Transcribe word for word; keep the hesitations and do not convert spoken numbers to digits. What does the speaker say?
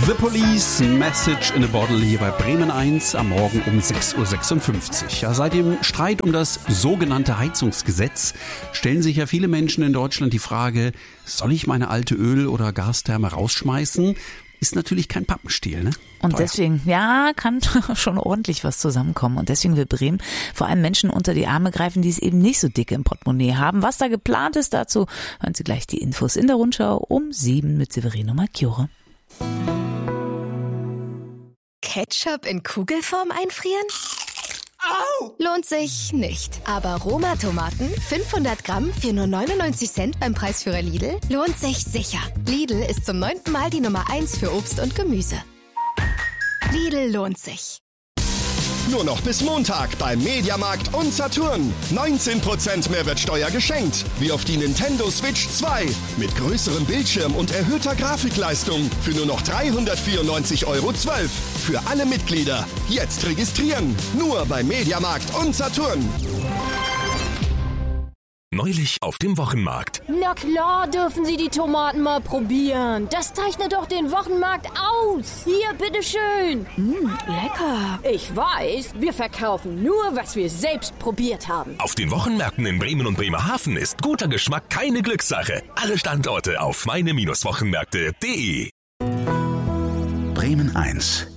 The Police, Message in a Bottle hier bei Bremen eins am Morgen um sechs Uhr sechsundfünfzig. Ja, seit dem Streit um das sogenannte Heizungsgesetz stellen sich ja viele Menschen in Deutschland die Frage, soll ich meine alte Öl- oder Gastherme rausschmeißen? Ist natürlich kein Pappenstiel, ne? Und Teuer. deswegen, ja, kann schon ordentlich was zusammenkommen. Und deswegen will Bremen vor allem Menschen unter die Arme greifen, die es eben nicht so dick im Portemonnaie haben. Was da geplant ist, dazu hören Sie gleich die Infos in der Rundschau um sieben mit Severino Malchiore. Ketchup in Kugelform einfrieren? Au! Lohnt sich nicht. Aber Roma-Tomaten, fünfhundert Gramm für nur neunundneunzig Cent beim Preisführer Lidl, lohnt sich sicher. Lidl ist zum neunten Mal die Nummer eins für Obst und Gemüse. Lidl lohnt sich. Nur noch bis Montag beim Mediamarkt und Saturn. neunzehn Prozent Mehrwertsteuer geschenkt. Wie auf die Nintendo Switch zwei. Mit größerem Bildschirm und erhöhter Grafikleistung. Für nur noch dreihundertvierundneunzig Euro zwölf. Für alle Mitglieder. Jetzt registrieren. Nur beim Mediamarkt und Saturn. Neulich auf dem Wochenmarkt. Na klar dürfen Sie die Tomaten mal probieren. Das zeichnet doch den Wochenmarkt aus. Hier, bitteschön. Mmh, lecker. Ich weiß, wir verkaufen nur, was wir selbst probiert haben. Auf den Wochenmärkten in Bremen und Bremerhaven ist guter Geschmack keine Glückssache. Alle Standorte auf meine Wochenmärkte punkt de. Bremen eins